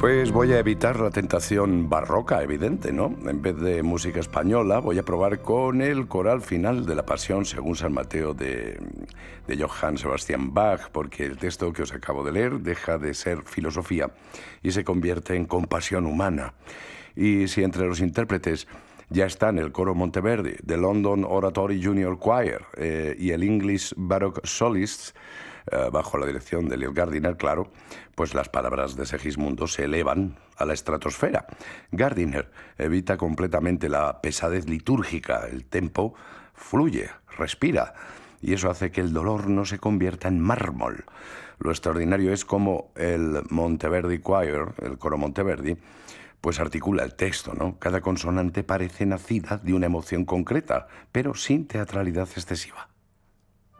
Pues voy a evitar la tentación barroca, evidente, ¿no? En vez de música española, voy a probar con el coral final de la Pasión según San Mateo de Johann Sebastian Bach, porque el texto que os acabo de leer deja de ser filosofía y se convierte en compasión humana. Y si entre los intérpretes ya están el coro Monteverdi, The London Oratory Junior Choir y el English Baroque Solists, bajo la dirección de Leo Gardiner, claro, pues las palabras de Segismundo se elevan a la estratosfera. Gardiner evita completamente la pesadez litúrgica, el tempo fluye, respira, y eso hace que el dolor no se convierta en mármol. Lo extraordinario es como el Monteverdi Choir, el coro Monteverdi, pues articula el texto, ¿no? Cada consonante parece nacida de una emoción concreta, pero sin teatralidad excesiva.